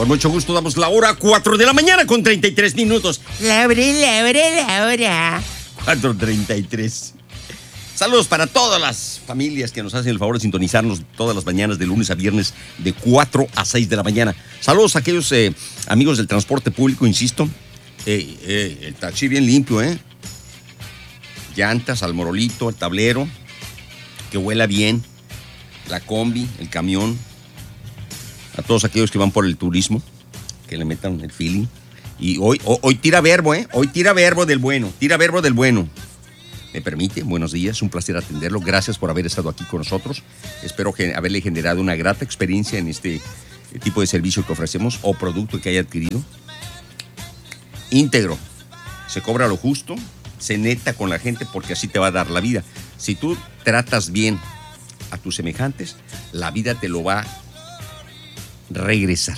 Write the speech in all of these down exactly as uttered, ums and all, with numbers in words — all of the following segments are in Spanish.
Con mucho gusto damos la hora cuatro de la mañana con treinta y tres minutos. La hora, la hora, la hora. cuatro treinta y tres. Saludos para todas las familias que nos hacen el favor de sintonizarnos todas las mañanas de lunes a viernes de cuatro a seis de la mañana. Saludos a aquellos eh, amigos del transporte público, insisto. Eh, eh, el taxi bien limpio, ¿eh? Llantas, al morolito, el tablero, que huela bien. La combi, el camión. A todos aquellos que van por el turismo, que le metan el feeling. Y hoy, hoy, hoy tira verbo, ¿eh? Hoy tira verbo del bueno, tira verbo del bueno. ¿Me permite? Buenos días, un placer atenderlo. Gracias por haber estado aquí con nosotros. Espero que haberle generado una grata experiencia en este tipo de servicio que ofrecemos o producto que haya adquirido. Íntegro. Se cobra lo justo, se neta con la gente porque así te va a dar la vida. Si tú tratas bien a tus semejantes, la vida te lo va a regresar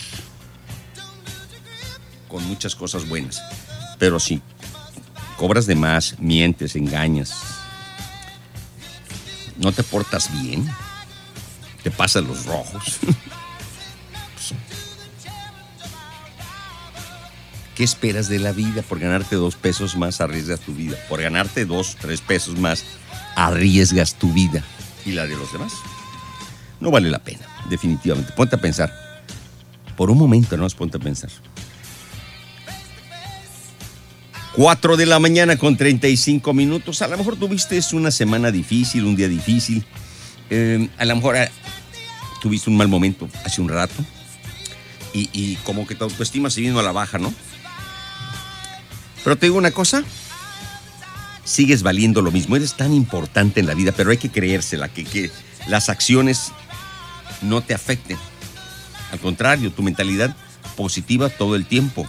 con muchas cosas buenas. Pero si cobras de más, mientes, engañas, no te portas bien, te pasas los rojos, ¿qué esperas de la vida? Por ganarte dos pesos más arriesgas tu vida. Por ganarte dos, tres pesos más arriesgas tu vida. ¿Y la de los demás? No vale la pena, definitivamente. Ponte a pensar. Por un momento, no más ponte a pensar. cuatro de la mañana con treinta y cinco minutos. A lo mejor tuviste una semana difícil, un día difícil. Eh, a lo mejor eh, tuviste un mal momento hace un rato. Y, y como que tu autoestima se vino a la baja, ¿no? Pero te digo una cosa. Sigues valiendo lo mismo. Eres tan importante en la vida, pero hay que creérsela, que, que las acciones no te afecten. Al contrario, tu mentalidad positiva todo el tiempo.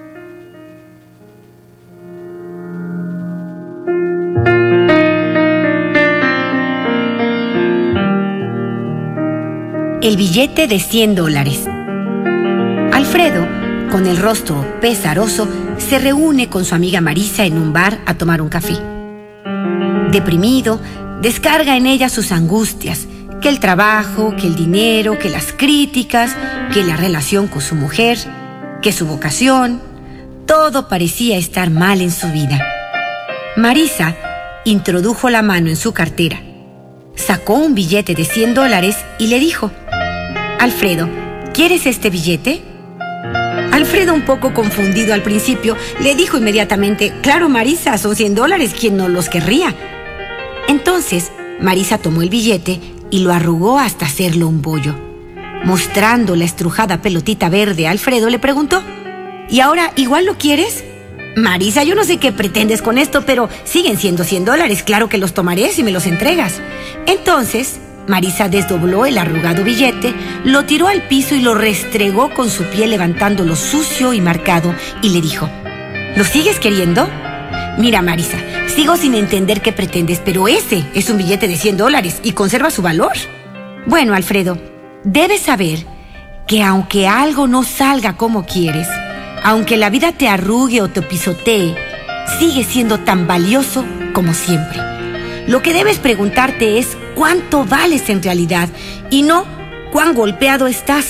El billete de cien dólares. Alfredo, con el rostro pesaroso, se reúne con su amiga Marisa en un bar a tomar un café. Deprimido, descarga en ella sus angustias, que el trabajo, que el dinero, que las críticas, que la relación con su mujer, que su vocación. Todo parecía estar mal en su vida. Marisa introdujo la mano en su cartera, sacó un billete de cien dólares y le dijo: Alfredo, ¿quieres este billete? Alfredo, un poco confundido al principio, le dijo inmediatamente: claro, Marisa, son cien dólares, ¿quién no los querría? Entonces, Marisa tomó el billete y lo arrugó hasta hacerlo un bollo. Mostrando la estrujada pelotita verde, Alfredo le preguntó: ¿y ahora igual lo quieres? Marisa, yo no sé qué pretendes con esto, pero siguen siendo cien dólares, claro que los tomaré si me los entregas. Entonces, Marisa desdobló el arrugado billete, lo tiró al piso y lo restregó con su pie levantándolo sucio y marcado, y le dijo: ¿lo sigues queriendo? Mira, Marisa, sigo sin entender qué pretendes, pero ese es un billete de cien dólares y conserva su valor. Bueno, Alfredo, debes saber que aunque algo no salga como quieres, aunque la vida te arrugue o te pisotee, sigue siendo tan valioso como siempre. Lo que debes preguntarte es cuánto vales en realidad y no cuán golpeado estás.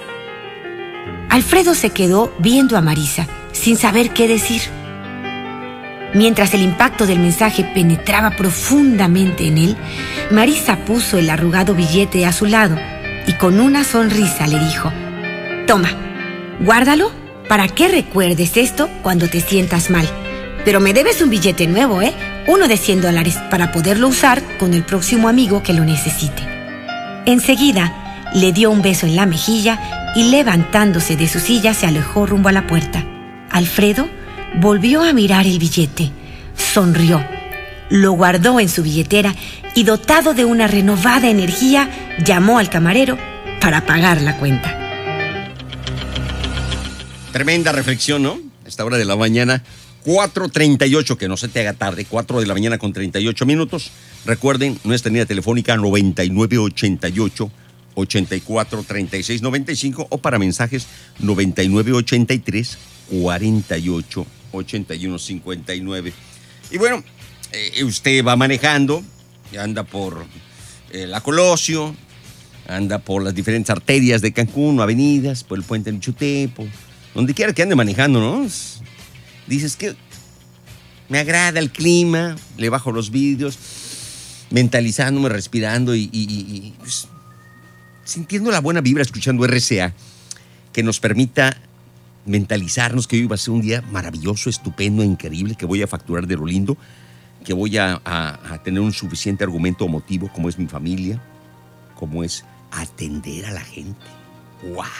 Alfredo se quedó viendo a Marisa sin saber qué decir. Mientras el impacto del mensaje penetraba profundamente en él, Marisa puso el arrugado billete a su lado y con una sonrisa le dijo: toma, guárdalo para que recuerdes esto cuando te sientas mal. Pero me debes un billete nuevo, ¿eh? Uno de cien dólares para poderlo usar con el próximo amigo que lo necesite. Enseguida le dio un beso en la mejilla y levantándose de su silla se alejó rumbo a la puerta. Alfredo volvió a mirar el billete, sonrió, lo guardó en su billetera y, dotado de una renovada energía, llamó al camarero para pagar la cuenta. Tremenda reflexión, ¿no? A esta hora de la mañana, cuatro treinta y ocho, que no se te haga tarde, cuatro de la mañana con treinta y ocho minutos. Recuerden, nuestra línea telefónica noventa y nueve ochenta y ocho, ochenta y cuatro, treinta y seis, noventa y cinco o para mensajes noventa y nueve ochenta y tres, cuarenta y ocho, ochenta y uno, cincuenta y nueve. Y bueno, eh, usted va manejando, anda por eh, la Colosio, anda por las diferentes arterias de Cancún, avenidas, por el puente del Chutepo, donde quiera que ande manejando, ¿no? Dices que me agrada el clima, le bajo los vidrios, mentalizándome, respirando y, y, y pues, sintiendo la buena vibra, escuchando R C A, que nos permita mentalizarnos que hoy va a ser un día maravilloso, estupendo, increíble, que voy a facturar de lo lindo, que voy a, a, a tener un suficiente argumento o motivo, como es mi familia, como es atender a la gente. ¡Wow!